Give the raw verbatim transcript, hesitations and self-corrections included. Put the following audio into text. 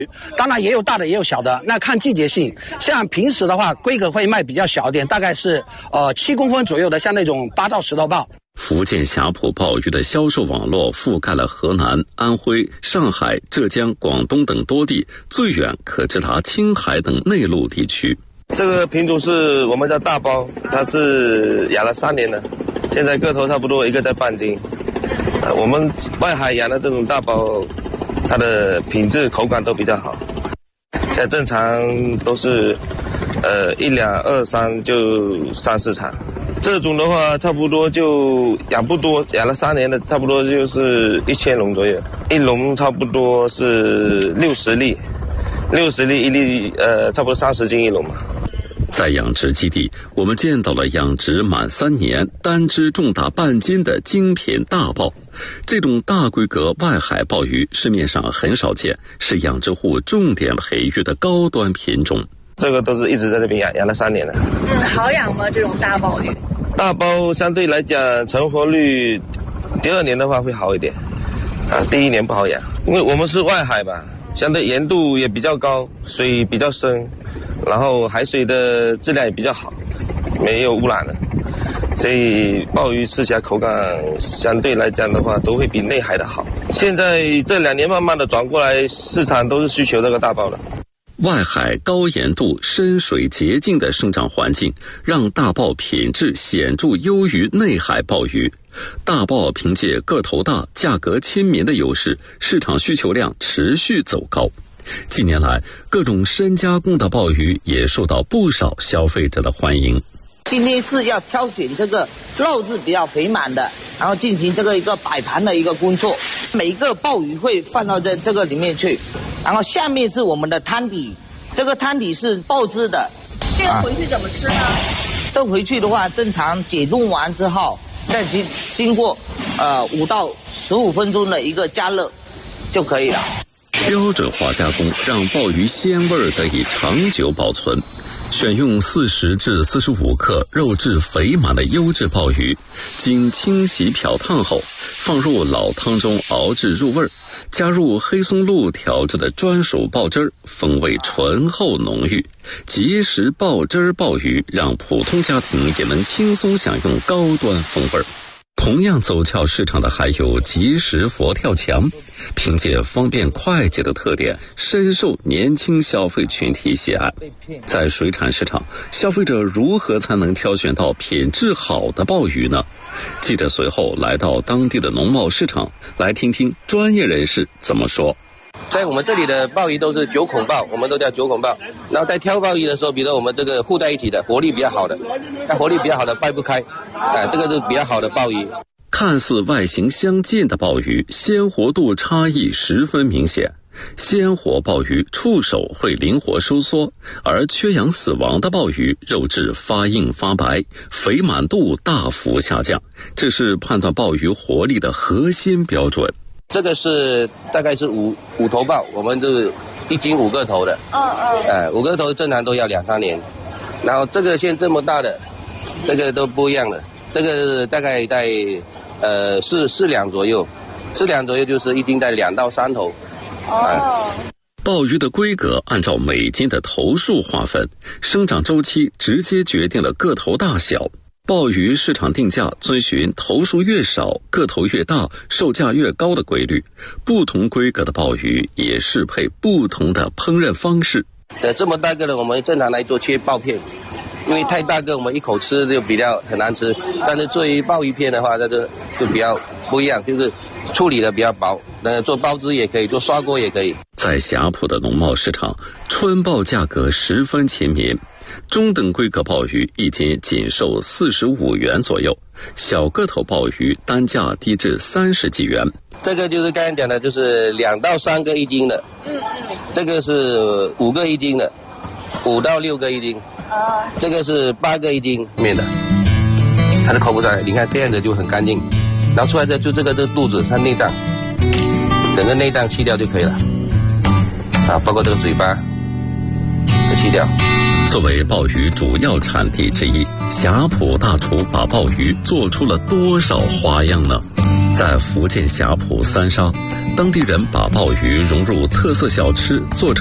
当然也有大的也有小的，那看季节性。像平时的话，规格会卖比较小一点，大概是呃七公分左右的，像那种八到十头鲍。 福建霞浦鲍鱼的销售网络覆盖了河南、安徽、上海、浙江、广东等多地，最远可直达青海等内陆地区。 这个品种是我们叫大鲍，它是养了三年了，现在个头差不多一个在半斤。呃，我们外海养的这种大鲍，它的品质口感都比较好，在正常都是呃一两二三就三四场。这种的话差不多就养不多，养了三年的差不多就是一千笼左右，一笼差不多是六十粒，六十粒一粒呃差不多三十斤一笼嘛。 在养殖基地，我们见到了养殖满三年、单只重达半斤的精品大鲍。这种大规格外海鲍鱼市面上很少见，是养殖户重点培育的高端品种。 这个都是一直在这边养，养了三年了。 嗯，好养吗？这种大鲍鱼？ 大鲍相对来讲成活率，第二年的话会好一点，啊，第一年不好养，因为我们是外海嘛，相对盐度也比较高，水比较深。然后海水的质量也比较好，没有污染了，所以鲍鱼吃起来口感相对来讲的话都会比内海的好。现在这两年慢慢的转过来，市场都是需求这个大鲍了。 外海高盐度、深水洁净的生长环境，让大鲍品质显著优于内海鲍鱼。大鲍凭借个头大、价格亲民的优势，市场需求量持续走高。近年来，各种深加工的鲍鱼也受到不少消费者的欢迎。 今天是要挑选这个肉质比较肥满的，然后进行这个一个摆盘的一个工作。每一个鲍鱼会放到这这个里面去，然后下面是我们的汤底，这个汤底是鲍汁的。 这个回去怎么吃呢？啊、 这回去的话，正常解冻完之后，再经经过呃五到十五分钟的一个加热就可以了。 标准化加工让鲍鱼鲜味得以长久保存，选用四十至四十五克、肉质肥满的优质鲍鱼，经清洗漂烫后，放入老汤中熬至入味，加入黑松露调制的专属鲍汁，风味醇厚浓郁。即食鲍汁鲍鱼，让普通家庭也能轻松享用高端风味。同样走俏市场的还有即食佛跳墙，凭借方便快捷的特点，深受年轻消费群体喜爱。在水产市场，消费者如何才能挑选到品质好的鲍鱼呢？记者随后来到当地的农贸市场，来听听专业人士怎么说。 在我们这里的鲍鱼都是九孔鲍，我们都叫九孔鲍。然后在挑鲍鱼的时候，比如我们这个糊在一起的，活力比较好的，它活力比较好的掰不开，哎、呃，这个是比较好的鲍鱼。 看似外形相近的鲍鱼，鲜活度差异十分明显。鲜活鲍鱼触手会灵活收缩，而缺氧死亡的鲍鱼肉质发硬发白，肥满度大幅下降，这是判断鲍鱼活力的核心标准。 这个是大概是五五头鲍，我们是一斤五个头的， 嗯嗯， 哎、呃，五个头正常都要两三年，然后这个现在这么大的，这个都不一样了，这个大概在呃四四两左右，四两左右就是一斤在两到三头。 哦。 鲍鱼的规格按照每斤的头数划分，生长周期直接决定了个头大小。鲍鱼市场定价遵循头数越少、个头越大、售价越高的规律，不同规格的鲍鱼也适配不同的烹饪方式。 呃，这么大个的我们正常来做切鲍片，因为太大个我们一口吃就比较很难吃，但是做于鲍鱼片的话，这个就比较不一样，就是处理的比较薄，那做鲍汁也可以，做刷锅也可以。 在霞浦的农贸市场，春鲍价格十分亲民。中等规格鲍鱼一斤仅售四十五元左右，小个头鲍鱼单价低至三十几元。 这个就是刚才讲的，就是两到三个一斤的，嗯嗯，这个是五个一斤的，五到六个一斤，啊，这个是八个一斤面的，它的口不上来，你看这样子就很干净，然后出来的就这个这个肚子，它内脏，整个内脏去掉就可以了，啊，包括这个嘴巴，就去掉。 作为鲍鱼主要产地之一，霞浦大厨把鲍鱼做出了多少花样呢？在福建霞浦三沙， 当地人把鲍鱼融入特色小吃，做成